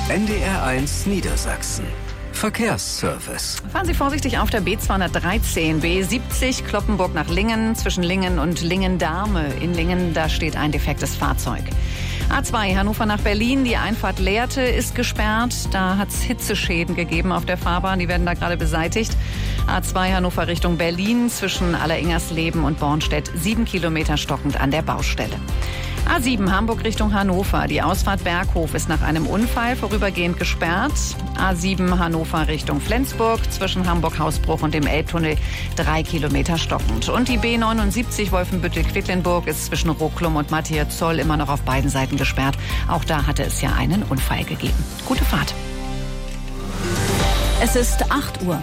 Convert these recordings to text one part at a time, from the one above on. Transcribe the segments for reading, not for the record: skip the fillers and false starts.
NDR1 Niedersachsen. Verkehrsservice. Fahren Sie vorsichtig auf der B213, B70 Cloppenburg nach Lingen, zwischen Lingen und Lingen-Dahme. In Lingen, da steht ein defektes Fahrzeug. A2 Hannover nach Berlin, die Einfahrt Lehrte ist gesperrt. Da hat es Hitzeschäden gegeben auf der Fahrbahn, die werden da gerade beseitigt. A2 Hannover Richtung Berlin, zwischen Alleringersleben und Bornstedt, 7 Kilometer stockend an der Baustelle. A7 Hamburg Richtung Hannover. Die Ausfahrt Berghof ist nach einem Unfall vorübergehend gesperrt. A7 Hannover Richtung Flensburg, zwischen Hamburg-Hausbruch und dem Elbtunnel 3 Kilometer stockend. Und die B79 Wolfenbüttel-Quedlinburg ist zwischen Rocklum und Matthias-Zoll immer noch auf beiden Seiten gesperrt. Auch da hatte es ja einen Unfall gegeben. Gute Fahrt. Es ist 8 Uhr.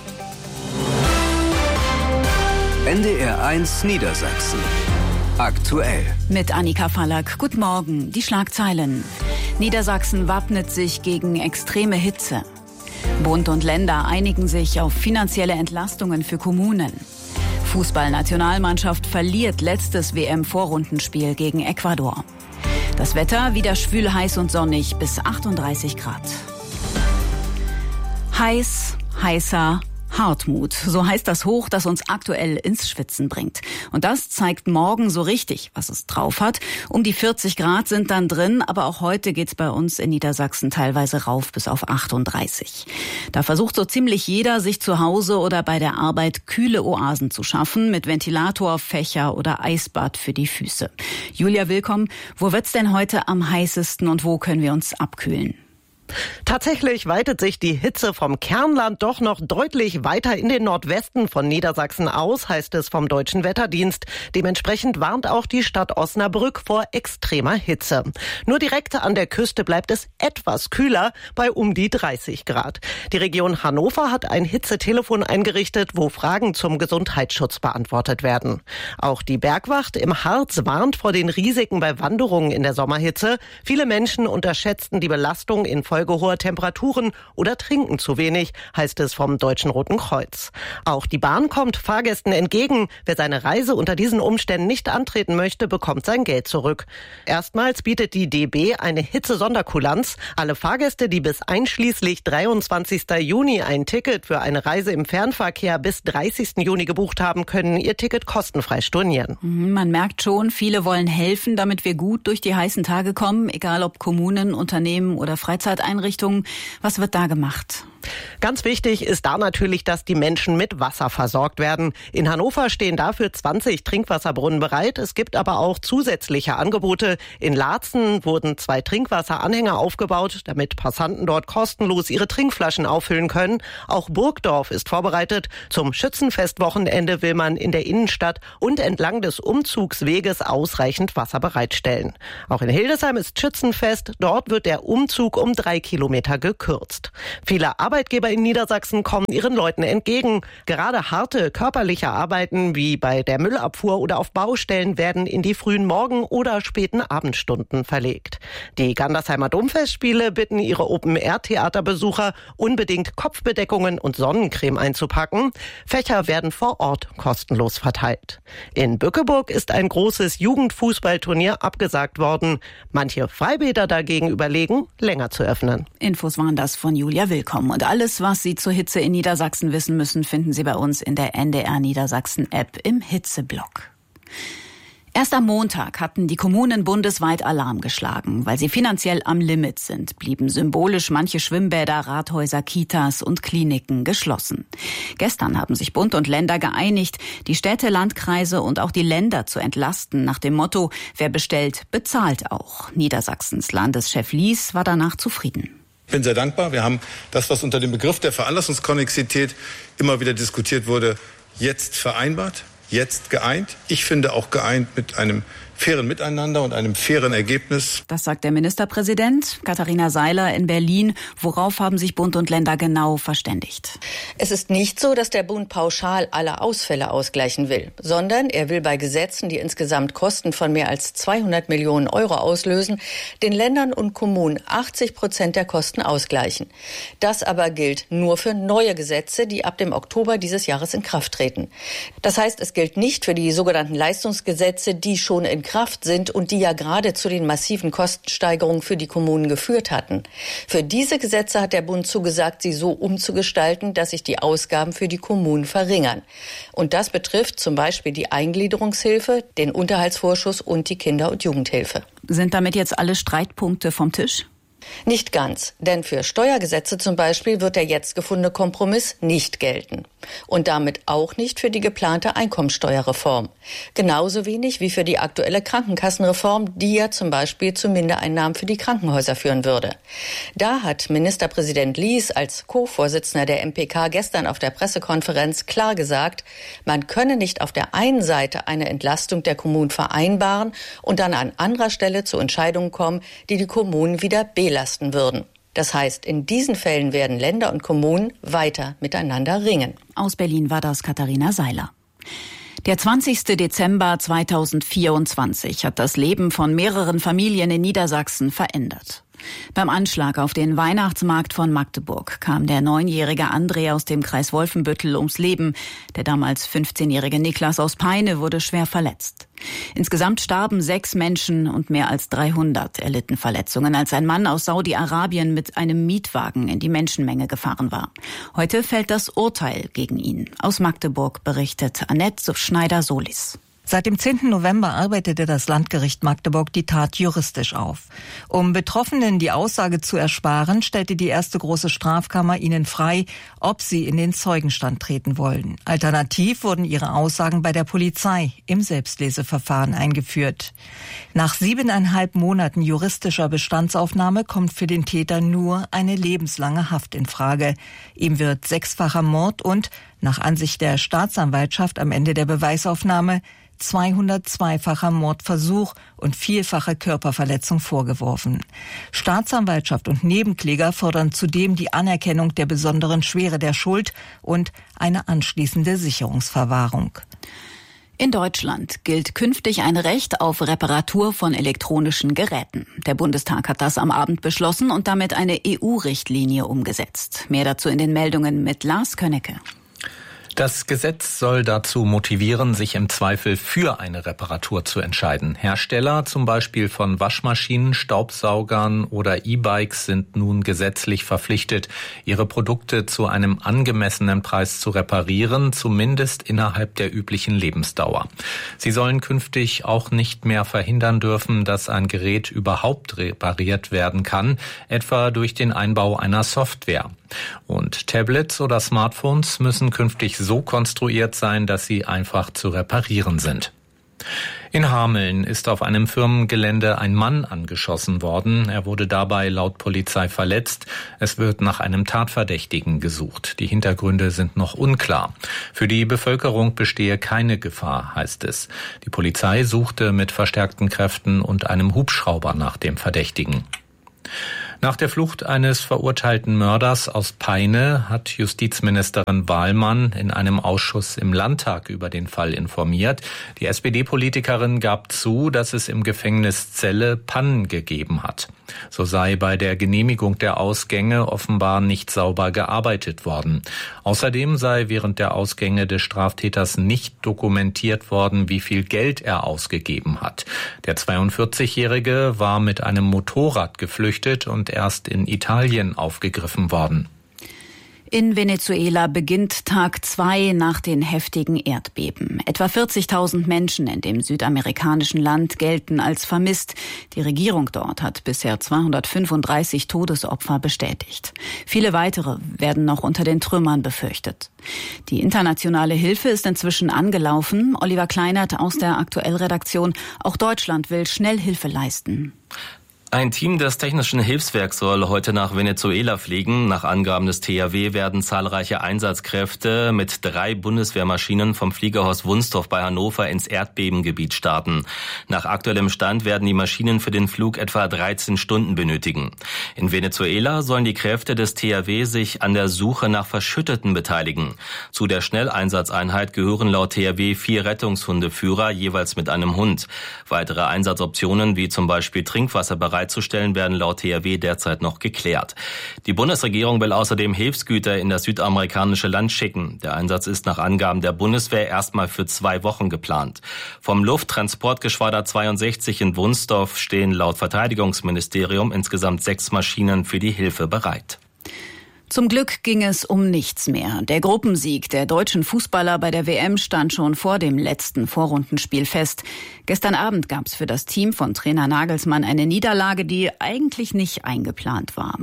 NDR1 Niedersachsen. Aktuell. Mit Annika Fallack. Guten Morgen. Die Schlagzeilen. Niedersachsen wappnet sich gegen extreme Hitze. Bund und Länder einigen sich auf finanzielle Entlastungen für Kommunen. Fußballnationalmannschaft verliert letztes WM-Vorrundenspiel gegen Ecuador. Das Wetter wieder schwül, heiß und sonnig bis 38 Grad. Heiß, heißer, Hartmut, so heißt das Hoch, das uns aktuell ins Schwitzen bringt. Und das zeigt morgen so richtig, was es drauf hat. Um die 40 Grad sind dann drin, aber auch heute geht's bei uns in Niedersachsen teilweise rauf bis auf 38. Da versucht so ziemlich jeder, sich zu Hause oder bei der Arbeit kühle Oasen zu schaffen, mit Ventilator, Fächer oder Eisbad für die Füße. Julia, willkommen. Wo wird's denn heute am heißesten und wo können wir uns abkühlen? Tatsächlich weitet sich die Hitze vom Kernland doch noch deutlich weiter in den Nordwesten von Niedersachsen aus, heißt es vom Deutschen Wetterdienst. Dementsprechend warnt auch die Stadt Osnabrück vor extremer Hitze. Nur direkt an der Küste bleibt es etwas kühler, bei um die 30 Grad. Die Region Hannover hat ein Hitzetelefon eingerichtet, wo Fragen zum Gesundheitsschutz beantwortet werden. Auch die Bergwacht im Harz warnt vor den Risiken bei Wanderungen in der Sommerhitze. Viele Menschen unterschätzten die Belastung in Folge hoher Temperaturen oder trinken zu wenig, heißt es vom Deutschen Roten Kreuz. Auch die Bahn kommt Fahrgästen entgegen. Wer seine Reise unter diesen Umständen nicht antreten möchte, bekommt sein Geld zurück. Erstmals bietet die DB eine Hitze-Sonderkulanz. Alle Fahrgäste, die bis einschließlich 23. Juni ein Ticket für eine Reise im Fernverkehr bis 30. Juni gebucht haben, können ihr Ticket kostenfrei stornieren. Man merkt schon, viele wollen helfen, damit wir gut durch die heißen Tage kommen, egal ob Kommunen, Unternehmen oder Freizeiteinrichtungen. Was wird da gemacht? Ganz wichtig ist da natürlich, dass die Menschen mit Wasser versorgt werden. In Hannover stehen dafür 20 Trinkwasserbrunnen bereit. Es gibt aber auch zusätzliche Angebote. In Laatzen wurden 2 Trinkwasseranhänger aufgebaut, damit Passanten dort kostenlos ihre Trinkflaschen auffüllen können. Auch Burgdorf ist vorbereitet. Zum Schützenfestwochenende will man in der Innenstadt und entlang des Umzugsweges ausreichend Wasser bereitstellen. Auch in Hildesheim ist Schützenfest. Dort wird der Umzug um 3 Kilometer gekürzt. Viele Arbeitgeber in Niedersachsen kommen ihren Leuten entgegen. Gerade harte körperliche Arbeiten wie bei der Müllabfuhr oder auf Baustellen werden in die frühen Morgen- oder späten Abendstunden verlegt. Die Gandersheimer Domfestspiele bitten ihre Open-Air-Theaterbesucher, unbedingt Kopfbedeckungen und Sonnencreme einzupacken. Fächer werden vor Ort kostenlos verteilt. In Bückeburg ist ein großes Jugendfußballturnier abgesagt worden. Manche Freibäder dagegen überlegen, länger zu öffnen. Infos waren das von Julia Willkommen. Und alles, was Sie zur Hitze in Niedersachsen wissen müssen, finden Sie bei uns in der NDR Niedersachsen App im Hitzeblock. Erst am Montag hatten die Kommunen bundesweit Alarm geschlagen. Weil sie finanziell am Limit sind, blieben symbolisch manche Schwimmbäder, Rathäuser, Kitas und Kliniken geschlossen. Gestern haben sich Bund und Länder geeinigt, die Städte, Landkreise und auch die Länder zu entlasten, nach dem Motto, wer bestellt, bezahlt auch. Niedersachsens Landeschef Lies war danach zufrieden. Ich bin sehr dankbar. Wir haben das, was unter dem Begriff der Veranlassungskonnexität immer wieder diskutiert wurde, jetzt vereinbart, jetzt geeint. Ich finde auch geeint mit einem fairen Miteinander und einem fairen Ergebnis. Das sagt der Ministerpräsident Katharina Seiler in Berlin. Worauf haben sich Bund und Länder genau verständigt? Es ist nicht so, dass der Bund pauschal alle Ausfälle ausgleichen will, sondern er will bei Gesetzen, die insgesamt Kosten von mehr als 200 Millionen Euro auslösen, den Ländern und Kommunen 80% der Kosten ausgleichen. Das aber gilt nur für neue Gesetze, die ab dem Oktober dieses Jahres in Kraft treten. Das heißt, es gilt nicht für die sogenannten Leistungsgesetze, die schon in Kraft sind und die ja gerade zu den massiven Kostensteigerungen für die Kommunen geführt hatten. Für diese Gesetze hat der Bund zugesagt, sie so umzugestalten, dass sich die Ausgaben für die Kommunen verringern. Und das betrifft zum Beispiel die Eingliederungshilfe, den Unterhaltsvorschuss und die Kinder- und Jugendhilfe. Sind damit jetzt alle Streitpunkte vom Tisch? Nicht ganz, denn für Steuergesetze zum Beispiel wird der jetzt gefundene Kompromiss nicht gelten. Und damit auch nicht für die geplante Einkommensteuerreform. Genauso wenig wie für die aktuelle Krankenkassenreform, die ja zum Beispiel zu Mindereinnahmen für die Krankenhäuser führen würde. Da hat Ministerpräsident Lies als Co-Vorsitzender der MPK gestern auf der Pressekonferenz klar gesagt, man könne nicht auf der einen Seite eine Entlastung der Kommunen vereinbaren und dann an anderer Stelle zu Entscheidungen kommen, die die Kommunen wieder belasten würden. Das heißt, in diesen Fällen werden Länder und Kommunen weiter miteinander ringen. Aus Berlin war das Katharina Seiler. Der 20. Dezember 2024 hat das Leben von mehreren Familien in Niedersachsen verändert. Beim Anschlag auf den Weihnachtsmarkt von Magdeburg kam der 9-jährige André aus dem Kreis Wolfenbüttel ums Leben. Der damals 15-jährige Niklas aus Peine wurde schwer verletzt. Insgesamt starben 6 Menschen und mehr als 300 erlitten Verletzungen, als ein Mann aus Saudi-Arabien mit einem Mietwagen in die Menschenmenge gefahren war. Heute fällt das Urteil gegen ihn. Aus Magdeburg berichtet Annette Schneider-Solis. Seit dem 10. November arbeitete das Landgericht Magdeburg die Tat juristisch auf. Um Betroffenen die Aussage zu ersparen, stellte die erste große Strafkammer ihnen frei, ob sie in den Zeugenstand treten wollen. Alternativ wurden ihre Aussagen bei der Polizei im Selbstleseverfahren eingeführt. Nach 7,5 Monaten juristischer Bestandsaufnahme kommt für den Täter nur eine lebenslange Haft in Frage. Ihm wird 6-facher Mord und, nach Ansicht der Staatsanwaltschaft am Ende der Beweisaufnahme, 202-facher Mordversuch und 4-fache Körperverletzung vorgeworfen. Staatsanwaltschaft und Nebenkläger fordern zudem die Anerkennung der besonderen Schwere der Schuld und eine anschließende Sicherungsverwahrung. In Deutschland gilt künftig ein Recht auf Reparatur von elektronischen Geräten. Der Bundestag hat das am Abend beschlossen und damit eine EU-Richtlinie umgesetzt. Mehr dazu in den Meldungen mit Lars Könnecke. Das Gesetz soll dazu motivieren, sich im Zweifel für eine Reparatur zu entscheiden. Hersteller, zum Beispiel von Waschmaschinen, Staubsaugern oder E-Bikes, sind nun gesetzlich verpflichtet, ihre Produkte zu einem angemessenen Preis zu reparieren, zumindest innerhalb der üblichen Lebensdauer. Sie sollen künftig auch nicht mehr verhindern dürfen, dass ein Gerät überhaupt repariert werden kann, etwa durch den Einbau einer Software. Und Tablets oder Smartphones müssen künftig so konstruiert sein, dass sie einfach zu reparieren sind. In Hameln ist auf einem Firmengelände ein Mann angeschossen worden. Er wurde dabei laut Polizei verletzt. Es wird nach einem Tatverdächtigen gesucht. Die Hintergründe sind noch unklar. Für die Bevölkerung bestehe keine Gefahr, heißt es. Die Polizei suchte mit verstärkten Kräften und einem Hubschrauber nach dem Verdächtigen. Nach der Flucht eines verurteilten Mörders aus Peine hat Justizministerin Wahlmann in einem Ausschuss im Landtag über den Fall informiert. Die SPD-Politikerin gab zu, dass es im Gefängnis Celle Pannen gegeben hat. So sei bei der Genehmigung der Ausgänge offenbar nicht sauber gearbeitet worden. Außerdem sei während der Ausgänge des Straftäters nicht dokumentiert worden, wie viel Geld er ausgegeben hat. Der 42-Jährige war mit einem Motorrad geflüchtet und erst in Italien aufgegriffen worden. In Venezuela beginnt Tag 2 nach den heftigen Erdbeben. Etwa 40.000 Menschen in dem südamerikanischen Land gelten als vermisst. Die Regierung dort hat bisher 235 Todesopfer bestätigt. Viele weitere werden noch unter den Trümmern befürchtet. Die internationale Hilfe ist inzwischen angelaufen. Oliver Kleinert aus der Aktuell-Redaktion. Auch Deutschland will schnell Hilfe leisten. Ein Team des Technischen Hilfswerks soll heute nach Venezuela fliegen. Nach Angaben des THW werden zahlreiche Einsatzkräfte mit 3 Bundeswehrmaschinen vom Fliegerhorst Wunstorf bei Hannover ins Erdbebengebiet starten. Nach aktuellem Stand werden die Maschinen für den Flug etwa 13 Stunden benötigen. In Venezuela sollen die Kräfte des THW sich an der Suche nach Verschütteten beteiligen. Zu der Schnelleinsatzeinheit gehören laut THW 4 Rettungshundeführer, jeweils mit einem Hund. Weitere Einsatzoptionen wie zum Beispiel Trinkwasserbereitstellung bereitzustellen, werden laut THW derzeit noch geklärt. Die Bundesregierung will außerdem Hilfsgüter in das südamerikanische Land schicken. Der Einsatz ist nach Angaben der Bundeswehr erstmal für 2 Wochen geplant. Vom Lufttransportgeschwader 62 in Wunstorf stehen laut Verteidigungsministerium insgesamt 6 Maschinen für die Hilfe bereit. Zum Glück ging es um nichts mehr. Der Gruppensieg der deutschen Fußballer bei der WM stand schon vor dem letzten Vorrundenspiel fest. Gestern Abend gab es für das Team von Trainer Nagelsmann eine Niederlage, die eigentlich nicht eingeplant war.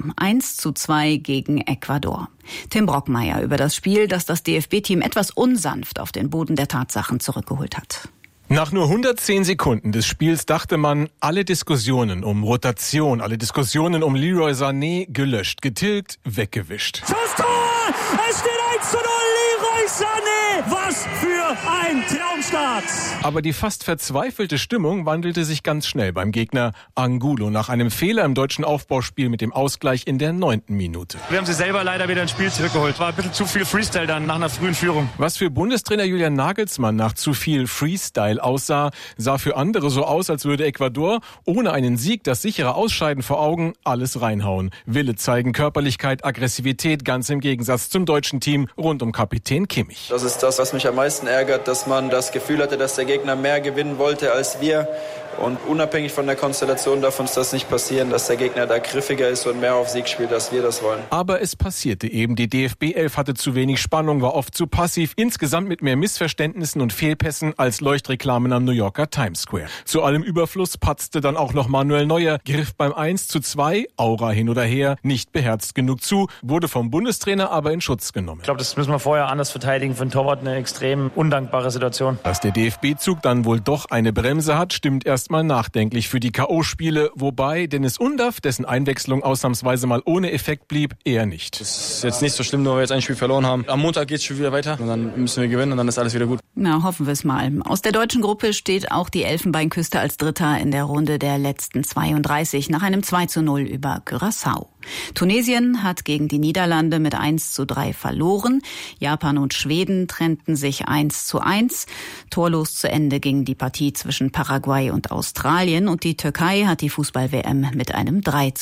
1:2 gegen Ecuador. Tim Brockmeier über das Spiel, das das DFB-Team etwas unsanft auf den Boden der Tatsachen zurückgeholt hat. Nach nur 110 Sekunden des Spiels dachte man, alle Diskussionen um Rotation, alle Diskussionen um Leroy Sané gelöscht, getilgt, weggewischt. Das Tor! Es steht 1:0, Leroy Sané! Was für ein Traumstart! Aber die fast verzweifelte Stimmung wandelte sich ganz schnell beim Gegner Angulo nach einem Fehler im deutschen Aufbauspiel mit dem Ausgleich in der 9. Minute. Wir haben sie selber leider wieder ins Spiel zurückgeholt. War ein bisschen zu viel Freestyle dann nach einer frühen Führung. Was für Bundestrainer Julian Nagelsmann nach zu viel Freestyle aussah, sah für andere so aus, als würde Ecuador ohne einen Sieg, das sichere Ausscheiden vor Augen, alles reinhauen. Wille zeigen, Körperlichkeit, Aggressivität, ganz im Gegensatz zum deutschen Team rund um Kapitän Kimmich. Das ist das, was mich am meisten ärgert, dass man das Gefühl hatte, dass der Gegner mehr gewinnen wollte als wir. Und unabhängig von der Konstellation darf uns das nicht passieren, dass der Gegner da griffiger ist und mehr auf Sieg spielt, als wir das wollen. Aber es passierte eben. Die DFB-11 hatte zu wenig Spannung, war oft zu passiv, insgesamt mit mehr Missverständnissen und Fehlpässen als Leuchtreklamen am New Yorker Times Square. Zu allem Überfluss patzte dann auch noch Manuel Neuer, griff beim 1:2, Aura hin oder her, nicht beherzt genug zu, wurde vom Bundestrainer aber in Schutz genommen. Ich glaube, das müssen wir vorher anders verteidigen. Für einen Torwart eine extrem undankbare Situation. Dass der DFB-Zug dann wohl doch eine Bremse hat, stimmt erst mal nachdenklich für die K.O.-Spiele, wobei Dennis Undaff, dessen Einwechslung ausnahmsweise mal ohne Effekt blieb, eher nicht. Das ist jetzt nicht so schlimm, nur weil wir jetzt ein Spiel verloren haben. Am Montag geht es schon wieder weiter und dann müssen wir gewinnen und dann ist alles wieder gut. Na, hoffen wir es mal. Aus der deutschen Gruppe steht auch die Elfenbeinküste als Dritter in der Runde der letzten 32 nach einem 2:0 über Curaçao. Tunesien hat gegen die Niederlande mit 1:3 verloren. Japan und Schweden trennten sich 1:1. Torlos zu Ende ging die Partie zwischen Paraguay und Australien und die Türkei hat die Fußball-WM mit einem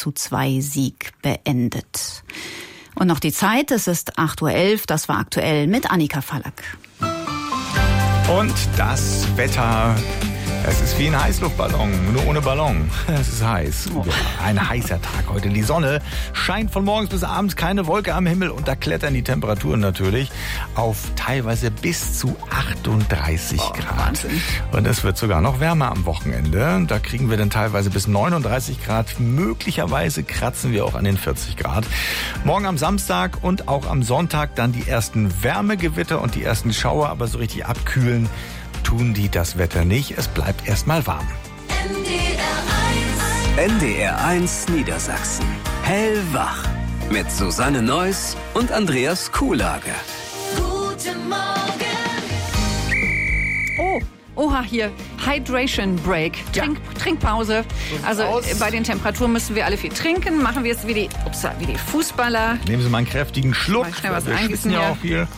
3:2 Sieg beendet. Und noch die Zeit, es ist 8:11 Uhr, das war aktuell mit Annika Fallack. Und das Wetter. Es ist wie ein Heißluftballon, nur ohne Ballon. Es ist heiß. Ein heißer Tag heute. Die Sonne scheint von morgens bis abends, keine Wolke am Himmel. Und da klettern die Temperaturen natürlich auf teilweise bis zu 38 Grad. Wahnsinn. Und es wird sogar noch wärmer am Wochenende. Da kriegen wir dann teilweise bis 39 Grad. Möglicherweise kratzen wir auch an den 40 Grad. Morgen am Samstag und auch am Sonntag dann die ersten Wärmegewitter und die ersten Schauer. Aber so richtig abkühlen tun die das Wetter nicht. Es bleibt erstmal warm. NDR 1 Niedersachsen. Hellwach. Mit Susanne Neuss und Andreas Kuhlage. Guten Morgen. Oha, hier, Hydration Break, Trinkpause. Also bei den Temperaturen müssen wir alle viel trinken. Machen wir es wie die Fußballer. Nehmen Sie mal einen kräftigen Schluck. Mal schnell was wir eingießen schwitzen ja auch viel.